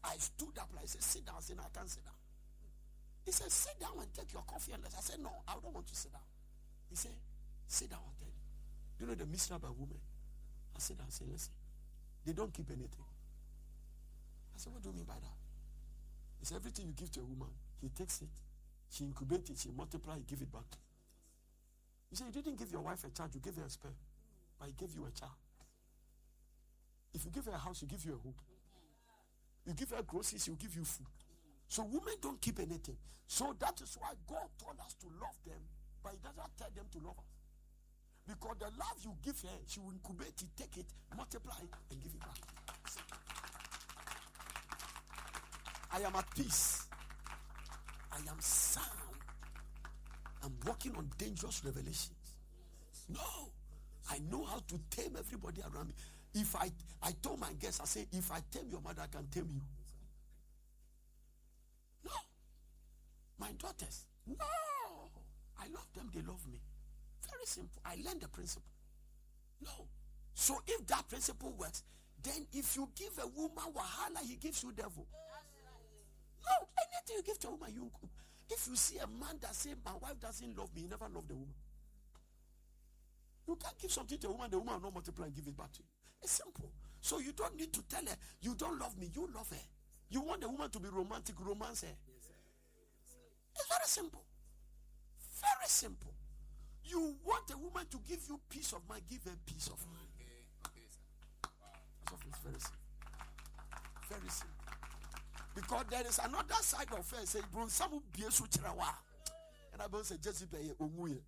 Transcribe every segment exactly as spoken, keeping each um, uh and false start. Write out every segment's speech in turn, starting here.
I stood up like I said, sit down. I said, no, I can't sit down. He said, sit down and take your coffee and let's. I said, no, I don't want to sit down. He said, sit down and tell you. Do you know the mystery about women? I said, I said, listen, they don't keep anything. I said, what do you mean by that? He said, everything you give to a woman, he takes it, she incubates it, she multiplies, he give it back. He said, you didn't give your wife a child, you gave her a sperm, but he gave you a child. If you give her a house, he give you a home. You give her groceries, he'll give you food. So women don't keep anything. So that is why God told us to love them, but he doesn't tell them to love us. Because the love you give her, she will incubate it, take it, multiply it, and give it back. I am at peace. I am sound. I'm working on dangerous revelations. No. I know how to tame everybody around me. If I, I told my guests, I say, if I tame your mother, I can tame you. No. My daughters, no. I love them, they love me. Very simple. I learned the principle. No. So if that principle works, then if you give a woman wahala, he gives you devil. No, anything you give to a woman, you could. If you see a man that says, my wife doesn't love me, he never loved the woman. You can't give something to a woman, the woman will not multiply and give it back to you. It's simple. So you don't need to tell her, you don't love me, you love her. You want the woman to be romantic, romance her. It's very simple. Very simple. You want a woman to give you peace of mind, give her peace of mind. Okay, okay, sir. Wow. So it's very simple. Very simple. Because there is another side of her. Say, bro, some will be a switcher. And I will say, Jesse, play a umuye.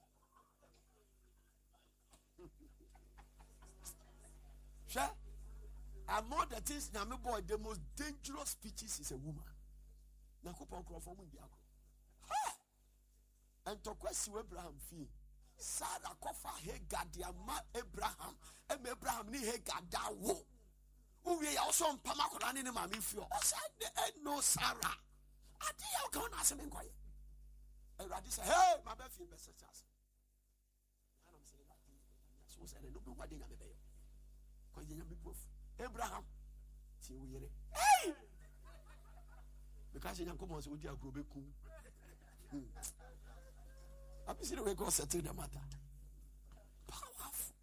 Sure. Among the things, now, boy, the most dangerous species is a woman. Now, go on, from India. And to question Abraham fee. Sarah kofa Hagar diama Abraham. Em Abraham ni Hagar da wo. Uwe ya also mpama kola ni mami fio. O said no Sarah. Adi ya ka na asem nkoye. Eradi say, hey, my baby be such as. And I'm saying that so say no be wade nya be yo. Ko nya me prof. Abraham ti wo yere. Hey! Because nya ko mo se odi agro be ku. I'm seeing the way God settled the matter. Powerful.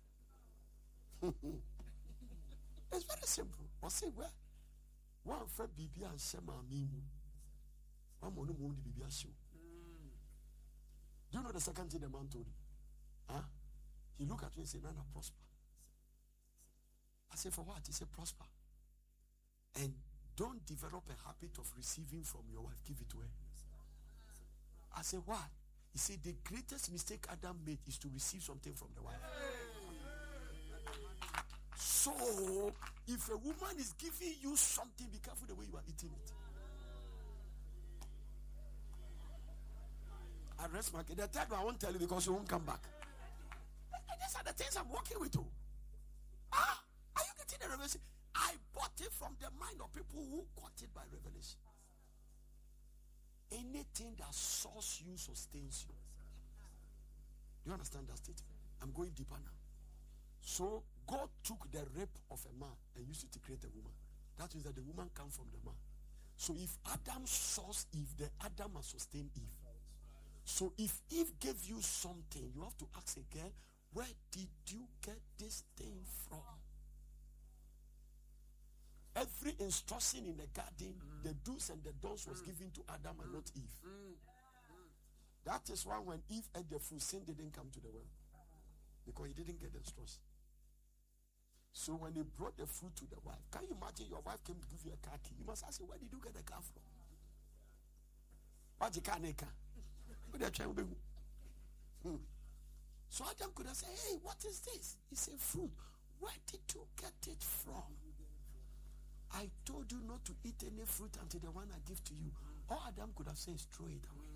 It's very simple. I say, well, one for B B and Shema Mimu. One more no the B B show. Do you know the second thing the man told him? Huh? He looked at me and said, Nana, prosper. I said, for what? He said, prosper. And don't develop a habit of receiving from your wife. Give it to her. I said, why? He said the greatest mistake Adam made is to receive something from the wife. So, if a woman is giving you something, be careful the way you are eating it. I rest my case. The third one I won't tell you because you won't come back. These are the things I'm working with you. Ah, are you getting the revelation? I bought it from the mind of people who got it by revelation. Anything that source you sustains you. Do you understand that statement? I'm going deeper now. So God took the rib of a man and used it to create a woman. That means that the woman comes from the man. So if Adam sourced Eve, then Adam must sustain Eve. So if Eve gave you something, you have to ask again, where did you get this thing from? Every instruction in the garden, mm. the do's and the don'ts was mm. given to Adam mm. and not Eve. Mm. That is why when Eve ate the fruit, sin didn't come to the world. Because he didn't get the instruction. So when he brought the fruit to the wife, can you imagine your wife came to give you a car key? You must ask her, where did you get the car from? What the car maker? So Adam could have said, hey, what is this? He said, fruit. Where did you get it from? I told you not to eat any fruit until the one I give to you. All Adam could have said is throw it away.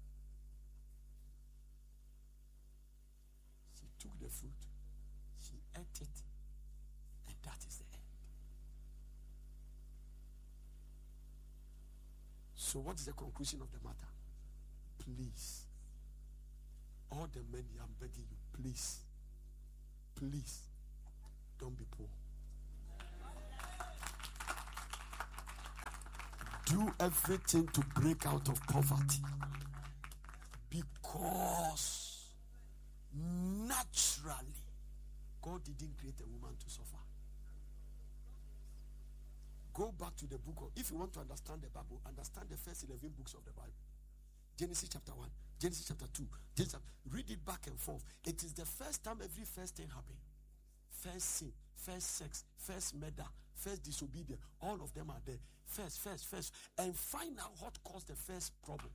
She took the fruit. She ate it. And that is the end. So what is the conclusion of the matter? Please. All the men, I'm begging you, please. Please. Don't be poor. Do everything to break out of poverty. Because naturally, God didn't create a woman to suffer. Go back to the book of, if you want to understand the Bible, understand the first eleven books of the Bible. Genesis chapter one, Genesis chapter two, Genesis, read it back and forth. It is the first time every first thing happened. First sin, first sex, first murder, first disobedience. All of them are there. First, first, first. And find out what caused the first problem.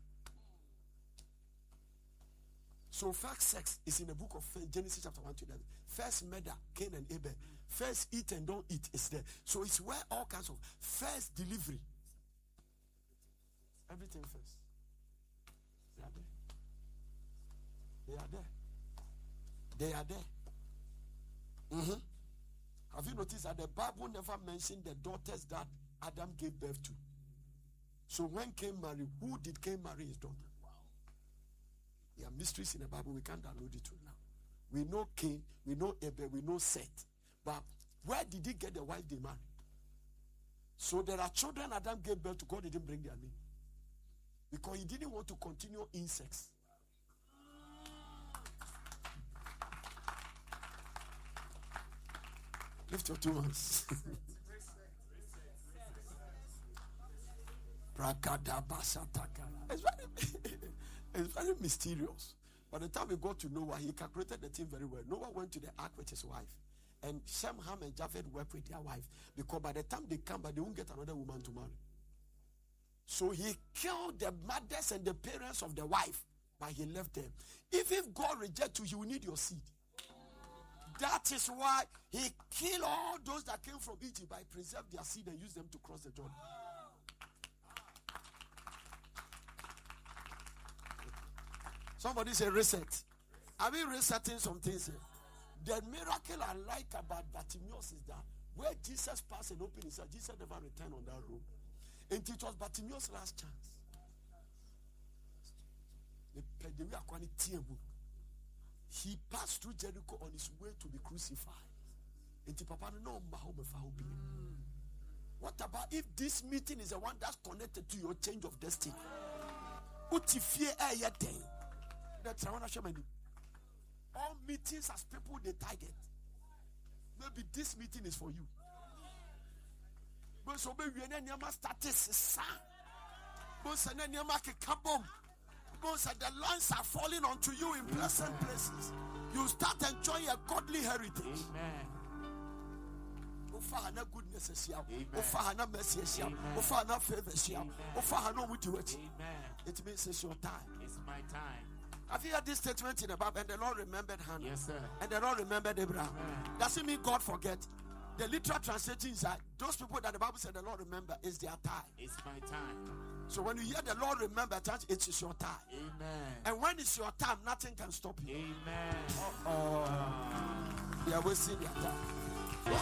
So first sex is in the book of Genesis chapter one to eleven. First murder, Cain and Abel. First eat and don't eat is there. So it's where all kinds of first delivery. Everything first. They are there. They are there. They are there. Mm-hmm. Have you noticed that the Bible never mentioned the daughters that Adam gave birth to? So when Cain married, who did Cain marry his daughter? There are mysteries in the Bible. We can't download it now. We know Cain, we know Abel, we know Seth. But where did he get the wife they married? So there are children Adam gave birth to. God didn't bring their name. Because he didn't want to continue incest. Lift your two hands. It's very, it's very mysterious. By the time we got to Noah, he calculated the thing very well. Noah went to the ark with his wife. And Shem, Ham, and Japheth wept with their wife. Because by the time they come back, they won't get another woman to marry. So he killed the mothers and the parents of the wife, but he left them. If, if God rejects you, he will need your seed. That is why he killed all those that came from Egypt by preserve their seed and use them to cross the Jordan. Somebody say reset. Are we resetting some things here? The miracle I like about Bartimaeus is that where Jesus passed and opened his eyes, Jesus never returned on that road. And it was Bartimaeus' last chance. He passed through Jericho on his way to be crucified. What about if this meeting is the one that's connected to your change of destiny? That's I want to show you. All meetings as people they target. Maybe this meeting is for you. But so maybe you never started sa. But so you never kabom. But so the lands are falling onto you in pleasant places. You start enjoying a godly heritage. Amen. Offer no goodness is here. Offer no mercy is here. Offer no favor is here. Offer no with you. It means it's your time. It's my time. Have you heard this statement in the Bible? And the Lord remembered Hannah. Yes, sir. And the Lord remembered Abraham. Amen. Doesn't mean God forget. The literal translation is that those people that the Bible said the Lord remember is their time. It's my time. So when you hear the Lord remember, it is your time. Amen. And when it's your time, nothing can stop you. Amen. Oh, they are wasting their time.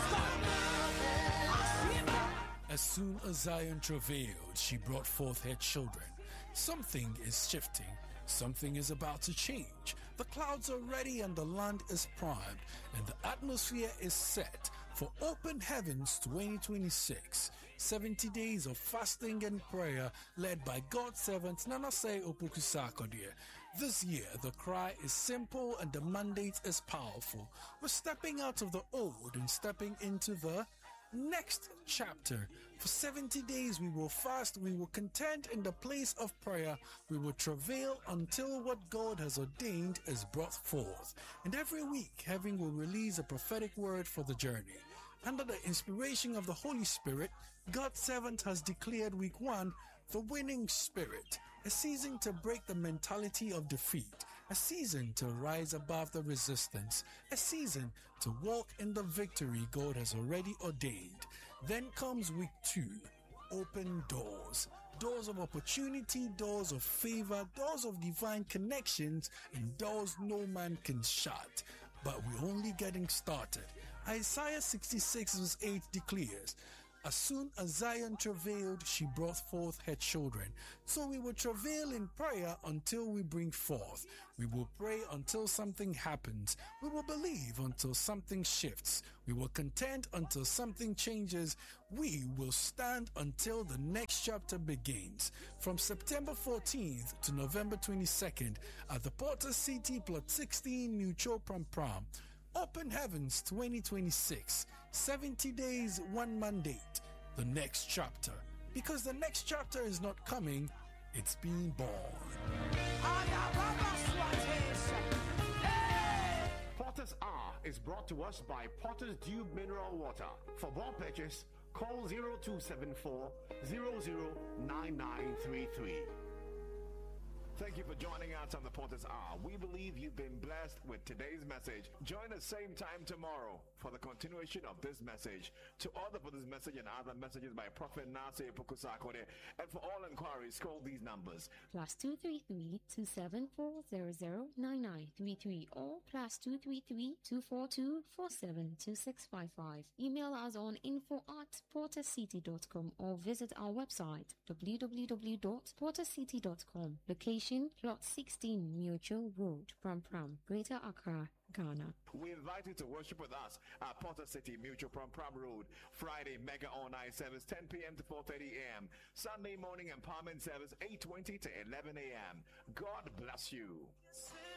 As soon as Zion travailed, she brought forth her children. Something is shifting. Something is about to change. The clouds are ready and the land is primed, and the atmosphere is set for Open Heavens twenty twenty-six. seventy days of fasting and prayer led by God's servant Nanase Opoku-Sarkodie. This year, the cry is simple and the mandate is powerful. We're stepping out of the old and stepping into the next chapter. For seventy days we will fast, we will contend in the place of prayer, we will travail until what God has ordained is brought forth. And every week, heaven will release a prophetic word for the journey. Under the inspiration of the Holy Spirit, God's servant has declared week one, the winning spirit, a season to break the mentality of defeat, a season to rise above the resistance, a season to walk in the victory God has already ordained. Then comes week two, open doors. Doors of opportunity, doors of favor, doors of divine connections, and doors no man can shut. But we're only getting started. Isaiah sixty-six verse eight declares, As soon as Zion travailed, she brought forth her children. So we will travail in prayer until we bring forth. We will pray until something happens. We will believe until something shifts. We will contend until something changes. We will stand until the next chapter begins. From September fourteenth to November twenty-second at the Porter City Plot sixteen Mutual Pram Pram. Open Heavens twenty twenty-six. seventy days, one mandate. The next chapter. Because the next chapter is not coming, it's being born. Potter's R is brought to us by Potter's Dew Mineral Water. For more purchase, call zero two seven four, zero zero nine nine three three. Thank you for joining us on the Potter's Hour. We believe you've been blessed with today's message. Join us same time tomorrow for the continuation of this message. To order for this message and other messages by Prophet Nasir Pukusakode, and for all inquiries, call these numbers. Plus two three three two seven four zero zero nine nine three three or plus two three three two four two four seven two six five five. Email us on info at portercity dot com or visit our website w w w dot portercity dot com. Location Plot sixteen Mutual Road, Pram Pram, Greater Accra, Ghana. We invite you to worship with us at Porter City Mutual Pram Pram Road. Friday Mega All-Night Service ten p.m. to four thirty a.m. Sunday morning Empowerment Service eight twenty to eleven a.m. God bless you.